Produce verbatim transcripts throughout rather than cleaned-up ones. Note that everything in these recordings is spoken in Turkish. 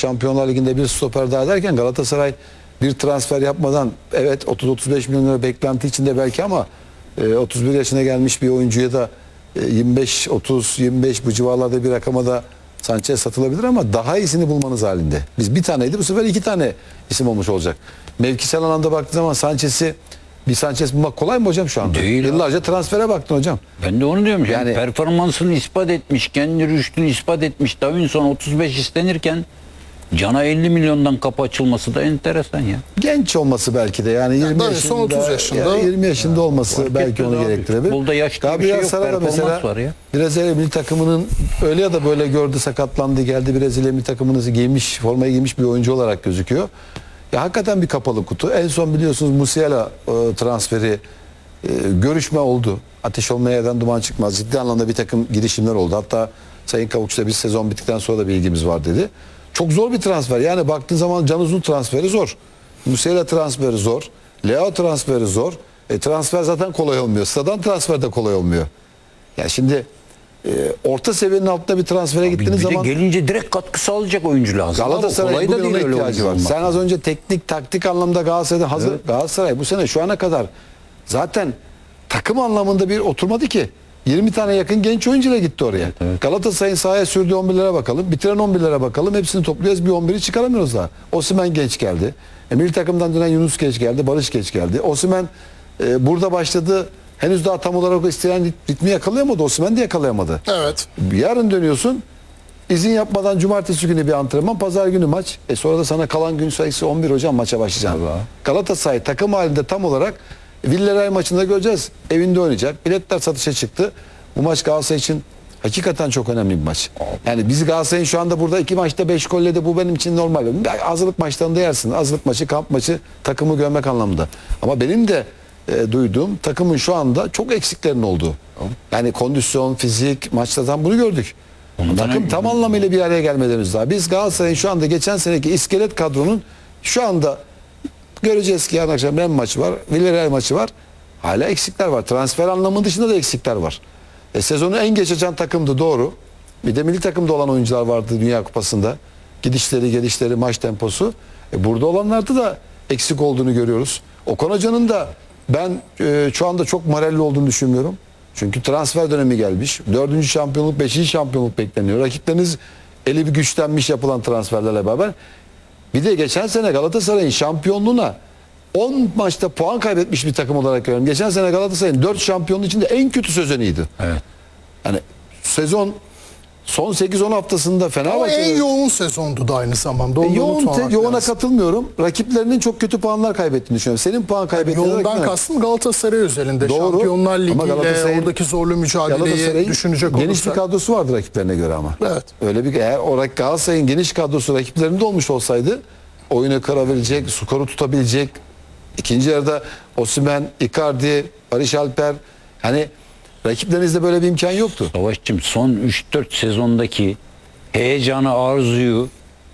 Şampiyonlar Ligi'nde bir stoper daha derken Galatasaray bir transfer yapmadan evet otuz otuz beş milyon lira beklenti içinde belki ama e, otuz bir yaşına gelmiş bir oyuncuya da e, yirmi beş otuz yirmi beş bu civarlarda bir rakama da Sanchez satılabilir ama daha iyisini bulmanız halinde. Biz bir taneydi, bu sefer iki tane isim olmuş olacak. Mevkisel anlamda baktığın zaman Sanchez'i bir Sanchez bulmak kolay mı hocam şu anda? Değil. Yıllarca transfere baktın hocam. Ben de onu diyorum. Yani Yani- performansını ispat etmiş, kendi rüştünü ispat etmiş. Davinson otuz beş istenirken Can'a elli milyondan kapı açılması da enteresan ya. Genç olması belki de yani yirmi daha yaşında, son otuz yaşında. ya yirmi yaşında olması belki etmez onu abi. gerektirebilir. Futbolda yaşlı bir Gabriel şey yok, Sara da performans mesela var ya. Brezilya milli takımının öyle ya da böyle gördü, sakatlandı, geldi Brezilya milli takımını giymiş, formayı giymiş bir oyuncu olarak gözüküyor. Ya hakikaten bir kapalı kutu. En son biliyorsunuz Musiala e, transferi e, görüşme oldu. Ateş olmaya yerden duman çıkmaz. Ciddi anlamda bir takım girişimler oldu. Hatta Sayın Kavukçu'da bir sezon bittikten sonra da bir ilgimiz var dedi. Çok zor bir transfer. Yani baktığın zaman Can Uzun transferi zor. Musiala transferi zor. Leo transferi zor. E, transfer zaten kolay olmuyor. Sıradan transfer de kolay olmuyor. Yani şimdi e, orta seviyenin altında bir transfere Bir, gittiğiniz bir de zaman gelince direkt katkı sağlayacak oyuncu lazım. Galatasaray'ın Kolay da bugün değil ona öyle ihtiyacı oyuncu var. olmak. Sen az önce teknik taktik anlamda Galatasaray'da hazır. Galatasaray bu sene şu ana kadar zaten takım anlamında bir oturmadı ki. yirmi tane yakın genç oyuncuyla gitti oraya. Evet, evet. Galatasaray'ın sahaya sürdüğü on birlere bakalım. Bitiren on birlere bakalım. Hepsini topluyoruz. Bir on biri çıkaramıyoruz daha. Osimhen genç geldi. E, milli takımdan dönen Yunus geç geldi. Barış geç geldi. Osimhen e, burada başladı. Henüz daha tam olarak o istenen rit- ritmi yakalayamadı. Osimhen de yakalayamadı. Evet. Yarın dönüyorsun. İzin yapmadan cumartesi günü bir antrenman, pazar günü maç. E sonra da sana kalan gün sayısı on bir hocam, maça başlayacaksın. Allah. Galatasaray takım halinde tam olarak Villarreal maçında göreceğiz. Evinde oynayacak. Biletler satışa çıktı. Bu maç Galatasaray için hakikaten çok önemli bir maç. Yani biz Galatasaray'ın şu anda burada iki maçta beş golle de bu benim için normal. Hazırlık maçlarında yersin. Hazırlık maçı, kamp maçı, takımı görmek anlamında. Ama benim de e, duyduğum takımın şu anda çok eksiklerinin olduğu. Yani kondisyon, fizik, maçlardan bunu gördük. Ondan Takım önce- tam anlamıyla bir araya gelmediğimiz daha. Biz Galatasaray'ın şu anda geçen seneki iskelet kadronun şu anda göreceğiz ki yarın akşam Rennes maçı var, Villarreal maçı var. Hala eksikler var. Transfer anlamı dışında da eksikler var. E, sezonu en geç açan takımdı, doğru. Bir de milli takımda olan oyuncular vardı Dünya Kupası'nda. Gidişleri, gelişleri, maç temposu. E, burada olanlarda da eksik olduğunu görüyoruz. Okan Hoca'nın da ben e, şu anda çok moralli olduğunu düşünmüyorum. Çünkü transfer dönemi gelmiş. Dördüncü şampiyonluk, beşinci şampiyonluk bekleniyor. Rakipleriniz eli bir güçlenmiş yapılan transferlerle beraber. Bir de geçen sene Galatasaray'ın şampiyonluğuna on maçta puan kaybetmiş bir takım olarak görüyorum. Geçen sene Galatasaray'ın dört şampiyonluğu içinde en kötü sezonuydu. Evet. Yani sezon son sekiz on haftasında Ama Fenerbahçe en yoğun sezondu da aynı zamanda. E, Onu yoğun unutmamak te- yoğuna lazım. katılmıyorum. Rakiplerinin çok kötü puanlar kaybettiğini düşünüyorum. Senin puan kaybettiğini Yoğundan kastım Galatasaray özelinde. Doğru. Şampiyonlar Ama Ligi ile Galatasaray'ın- oradaki zorlu mücadeleyi Galatasaray'ın düşünecek geniş olursak. bir kadrosu vardı rakiplerine göre ama. Evet. Öyle bir eğer o rak- Galatasaray'ın geniş kadrosu rakiplerinde olmuş olsaydı oyunu kırabilecek, skoru tutabilecek. İkinci yarıda Osimhen, Icardi, Barış Alper, hani rakiplerinizde böyle bir imkan yoktu. Savaşçım son üç dört sezondaki heyecanı, arzuyu,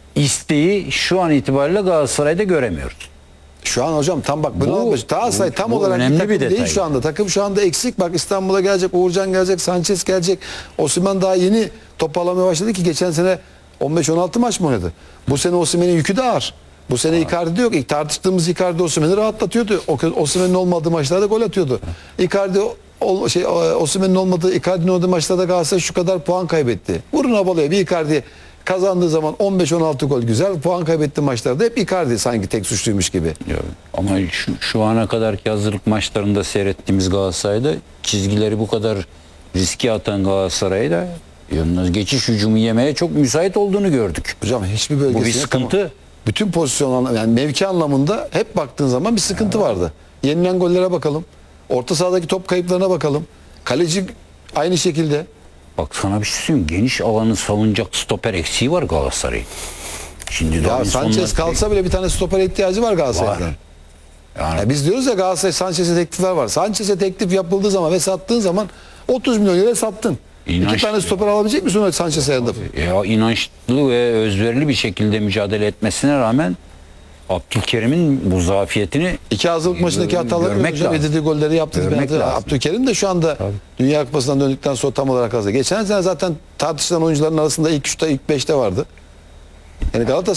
isteği şu an itibariyle Galatasaray'da göremiyoruz. Şu an hocam tam bak bunu Bu- Galatasaray bu- tam bu olarak bir önemli takım bir değil detay. şu anda. Takım şu anda eksik. Bak İstanbul'a gelecek, Uğurcan gelecek, Sanchez gelecek. Osimhen daha yeni toparlamaya başladı ki geçen sene on beş on altı maç mı oynadı? Bu sene Osimhen'in yükü de ağır. Bu sene Icardi de yok. İlk tartıştığımız Icardi Osimhen'i rahatlatıyordu. O- Osimhen'in olmadığı maçlarda gol atıyordu. Icardi ol, şey Osimhen'in olmadığı, Icardi'nin olduğu maçlarda Galatasaray şu kadar puan kaybetti. Vurun abalaya bir Icardi kazandığı zaman on beş on altı gol güzel. Puan kaybetti maçlarda hep Icardi sanki tek suçluymuş gibi. Ya, ama şu, şu ana kadarki hazırlık maçlarında seyrettiğimiz Galatasaray'da çizgileri bu kadar riske atan Galatasaray'da yalnız geçiş hücumu yemeye çok müsait olduğunu gördük. Hocam hiçbir bölgesinde Bu bir sıkıntı. tamam. Bütün pozisyon anlam- yani mevki anlamında hep baktığın zaman bir sıkıntı vardı. Yenilen gollere bakalım. Orta sahadaki top kayıplarına bakalım. Kaleci aynı şekilde. Bak sana bir şey söyleyeyim. Geniş alanı savunacak stoper eksiği var Galatasaray'ın. Şimdi Ya Davinson'la- Sanchez kalsa bile bir tane stoper ihtiyacı var Galatasaray'dan. Var. Yani Ya biz diyoruz ya Galatasaray Sanchez'e teklifler var. Sanchez'e teklif yapıldığı zaman ve sattığın zaman otuz milyon lira sattın. İnanç- İki tane stoper alabilecek misin o Sanchez'e yanında? ya inançlı ve özverili bir şekilde mücadele etmesine rağmen Abdülkerim'in bu zafiyetini İki hazırlık maçındaki hataları görmek hocam lazım. yedirdiği golleri yaptı. Görmek Ben- lazım. Abdülkerim de şu anda Dünya Kupası'ndan döndükten sonra tam olarak hazır. Geçen sene zaten tartışılan oyuncuların arasında ilk üçte ilk beşte vardı. Yani Galatasaray